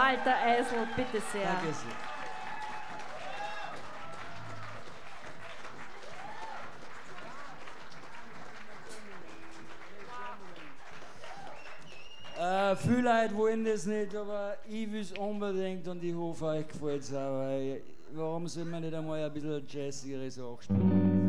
Walter Eisel, bitte sehr. Danke sehr. Viele Leute wollen das nicht, aber ich will es unbedingt und ich hoffe, euch gefällt es auch. Warum soll man nicht einmal ein bisschen jazzigere Sachen spielen?